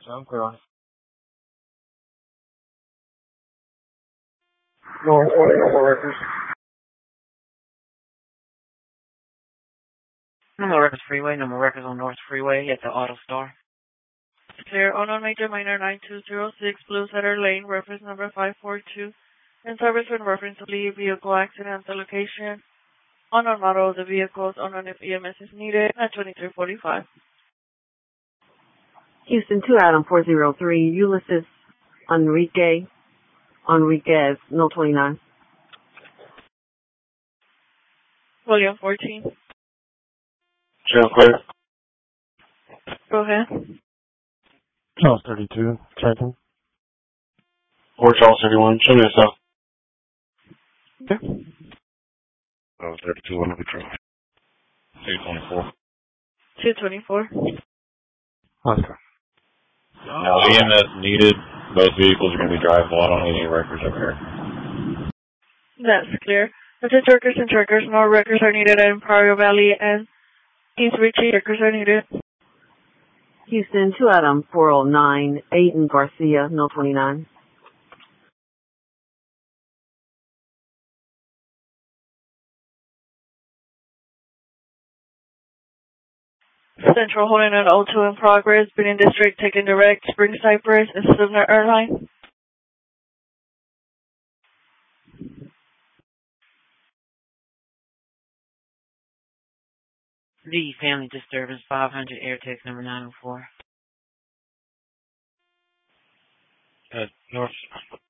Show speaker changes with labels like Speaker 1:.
Speaker 1: Sound clear on it.
Speaker 2: North records.
Speaker 3: Normal Records Freeway, Normal Records on North Freeway at the Auto Star.
Speaker 4: Clear, unknown major minor 9206, Blue Setter Lane, reference number 542. In service with reference to the vehicle accident at the location. Unknown model of the vehicles, unknown if EMS is needed, at 2345.
Speaker 5: Houston 2 Adam 403, Ulysses Enriquez, no 29.
Speaker 4: William 14.
Speaker 2: Sound clear.
Speaker 4: Go ahead.
Speaker 1: Charles 32, checking.
Speaker 2: Or Charles 31, show me yourself.
Speaker 4: Okay.
Speaker 2: Charles 32, under control. 224.
Speaker 4: 224.
Speaker 1: Oscar.
Speaker 2: Now, EMS needed. Both vehicles are going to be drivable. I don't need any records up here.
Speaker 4: That's clear. Attention workers and truckers, no records are needed in Imperial Valley and East Ritchie. Records are needed.
Speaker 5: Houston 2 Adam 409, Aiden Garcia, no 29.
Speaker 4: Central holding an O2 in progress. Benin District taking direct. Spring Cypress and Sivner Airline.
Speaker 3: The Family Disturbance 500 AirTech number 904.
Speaker 2: North